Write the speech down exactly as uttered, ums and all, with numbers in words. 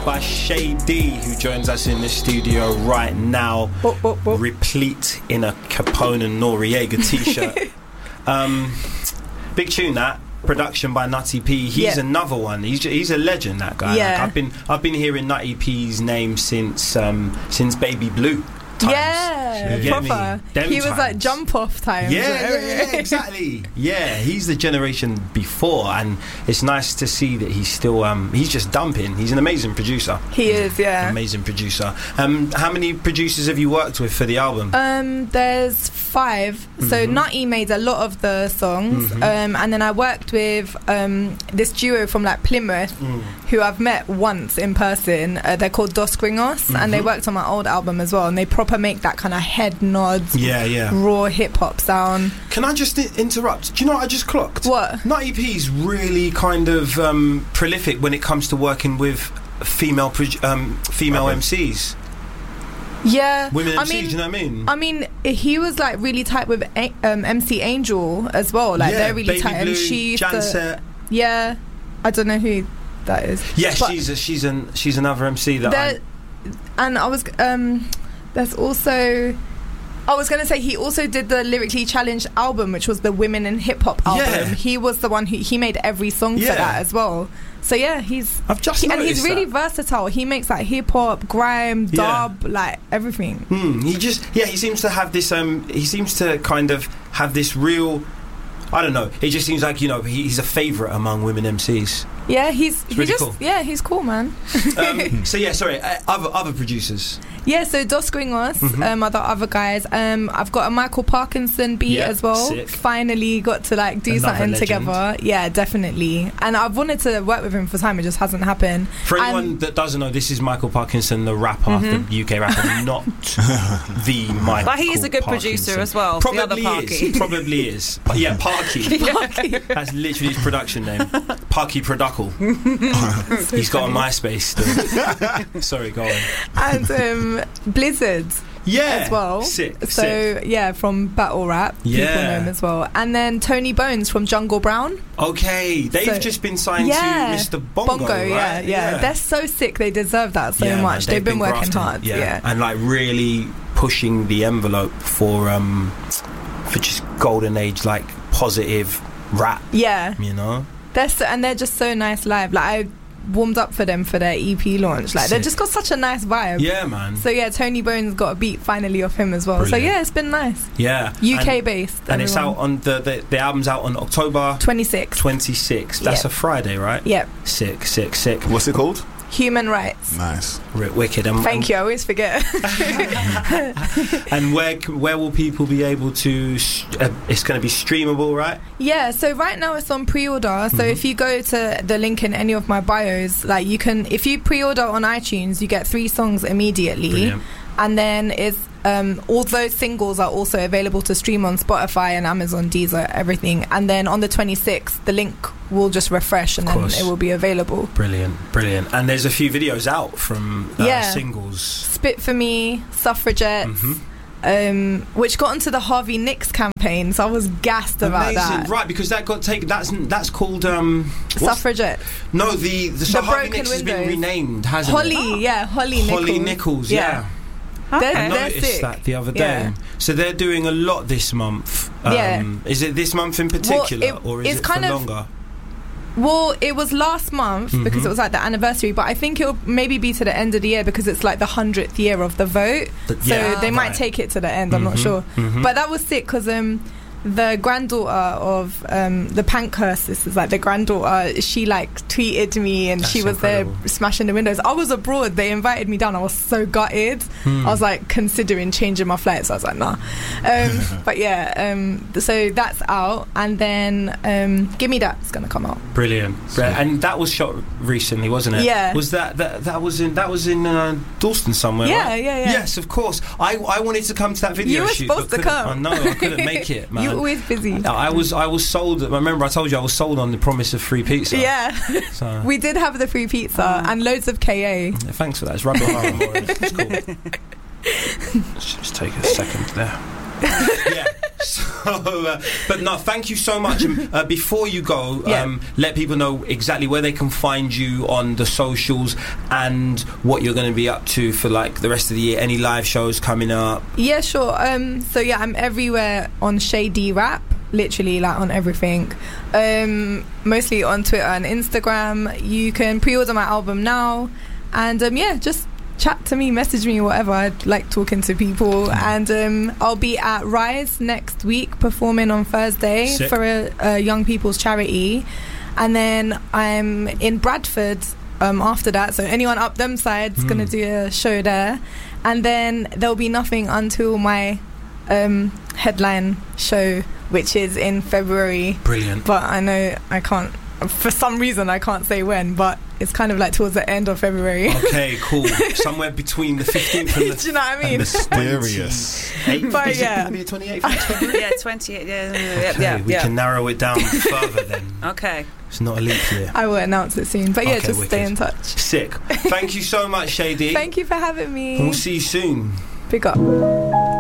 by Shay D, who joins us in the studio right now, boop, boop, boop. replete in a Capone and Noriega t-shirt. um, big tune, that. Production by Nutty P. He's yeah. another one. He's he's a legend, that guy. Yeah. Like, I've been I've been hearing Nutty P's name since um, since Baby Blue times. Yeah, You get me? proper. Them He was times. like jump off time. Yeah, yeah, yeah, exactly. Yeah, he's the generation before, and it's nice to see that he's still um, he's just dumping. He's an amazing producer. He is, yeah. Amazing producer. Um, how many producers have you worked with for the album? Um, there's five. Mm-hmm. So Nutty made a lot of the songs, mm-hmm. um, and then I worked with um, this duo from like Plymouth, mm. who I've met once in person. Uh, they're called Dos Gringos, mm-hmm. and they worked on my old album as well. And they proper make that kind of head nods, yeah, yeah, raw hip hop sound. Can I just I- interrupt? Do you know what I just clocked? What? Nutty P's really kind of um, prolific when it comes to working with female pro- um, female Right. M Cs. Yeah, Women I M Cs, mean, do you know what I mean? I mean, he was like really tight with a- um, M C Angel as well. Like yeah, they're really Baby tight, Blue, and she used Janset. to, yeah, I don't know who that is. Yeah, but she's a, she's an she's another M C that I. there, and I was um, there's also. I was going to say he also did the Lyrically Challenged album, which was the Women in Hip Hop album. Yeah. He was the one who he made every song Yeah. for that as well. So yeah, he's I've just he, and he's noticed really that. versatile. He makes like hip hop, grime, Yeah. dub, like everything. Hmm, he just yeah he seems to have this um he seems to kind of have this real I don't know it just seems like you know he, he's a favourite among women M Cs. Yeah, he's he really just cool. yeah he's cool, man. Um, so yeah, sorry, uh, other other producers. Yeah, so Dos Gringos, Mhm. um, are the other guys. Um, I've got a Michael Parkinson beat Yeah, as well. sick. Finally got to like do Another something legend. together. Yeah, definitely. And I've wanted to work with him for time. It just hasn't happened. For anyone And- that doesn't know, this is Michael Parkinson, the rapper, Mhm. the U K rapper, not the Michael. But he is a good Parkinson. producer as well. Probably the other Parky. is. Probably is. Yeah, Parky. That's literally his production name. Parky Produckle. He's got a MySpace still. Sorry, go on. and um, Blizzard Yeah. as well. Sick. So sick. yeah, from Battle Rap, people Yeah. know him as well. And then Tony Bones from Jungle Brown. Okay, they've So- just been signed Yeah. to Mister Bongo, Bongo, yeah, right? yeah, They're so sick. They deserve that so Yeah, man, much. They've, been, working grafting. hard. Yeah. Yeah. and like really pushing the envelope for um for just golden age like positive rap. Yeah. You know. They're so, and they're just so nice live. Like I warmed up for them for their E P launch. Like they've Sick. just got such a nice vibe. Yeah, man. So yeah, Tony Bones got a beat finally off him as well. Brilliant. So yeah, it's been nice. Yeah, U K and, based. and it's out on the, the the album's out on October twenty-sixth. twenty-sixth. That's Yep. a Friday, right? Yep. Sick, sick, sick. What's it called? Human Rights. Nice. R- wicked. And, Thank you. I always forget. And where c- where will people be able to? Sh- uh, it's going to be streamable, right? Yeah, so right now it's on pre-order. So Mhm. if you go to the link in any of my bios, like you can, if you pre-order on iTunes, you get three songs immediately. Brilliant. And then it's um, all those singles are also available to stream on Spotify and Amazon, Deezer, everything. And then on the twenty-sixth, the link will just refresh and Of then course. it will be available. Brilliant, brilliant. And there's a few videos out from uh, Yeah. singles. Spit for Me, Suffragettes, Mhm. um, which got into the Harvey Nicks campaign. So I was gassed about Amazing. that. Right, because that got taken. That's that's called um. what's- Suffragettes. No, the the, so The Harvey Broken Nicks has been Windows. renamed, hasn't Holly, it? yeah, Holly Nichols. Holly Nichols, yeah. They're, Okay. I they're noticed sick. that the other day. Yeah. So they're doing a lot this month. Um, Yeah. Is it this month in particular, it- or is it's it kind for of- longer? Well, it was last month because Mhm. it was like the anniversary, but I think it'll maybe be to the end of the year because it's like the hundredth year of the vote. Th- So yeah, they might right. take it to the end. I'm not Mhm, sure, mhm. but that was sick because um, the granddaughter of um, the Pankhurst sisters, like the granddaughter, she like tweeted me and That's she was incredible. there smashing the windows. I was abroad. They invited me down. I was so gutted. Hmm. I was like considering changing my flights. I was like, nah. Um, but yeah, um, so that's out, and then um, Give Me That's gonna come out. Brilliant. Brilliant. And that was shot recently, wasn't it? Yeah. Was that that, that was in that was in uh, Dalston somewhere? Yeah, right? yeah, yeah. Yes, of course. I I wanted to come to that video You were shoot. supposed but to couldn't- come. I know. I couldn't make it, man. You're always busy. I was I was sold. I remember I told you I was sold on the promise of free pizza. Yeah, So, we did have the free pizza and loads of K A. yeah, thanks for that. It's rubber hard. It's cool. Let's just take a second there. Yeah. So, uh, but no, thank you so much. Um, uh, before you go, yeah. um, let people know exactly where they can find you on the socials and what you're going to be up to for like the rest of the year. Any live shows coming up? Yeah, sure. Um, so yeah, I'm everywhere on Shady Rap. Literally, like on everything. Um, mostly on Twitter and Instagram. You can pre-order my album now, and um, yeah, just chat to me, message me, whatever. I like talking to people. And um, I'll be at Rise next week performing on Thursday. Sick. For a, a young people's charity, and then I'm in Bradford um, after that. So anyone up them sides mm. gonna do a show there, and then there'll be nothing until my um, headline show, which is in February. Brilliant. But I know I can't, for some reason I can't say when, but it's kind of like towards the end of February. Okay, cool. Somewhere between the fifteenth and the... Do you know what I mean? Mysterious. But is yeah. it going to be the twenty-eighth of February? Yeah, twenty-eight. Yeah, yeah, okay, yeah. we yeah. can narrow it down further then. Okay. It's not a leap year. I will announce it soon. But yeah, okay, just wicked. stay in touch. Sick. Thank you so much, Shady. Thank you for having me. And we'll see you soon. Big up.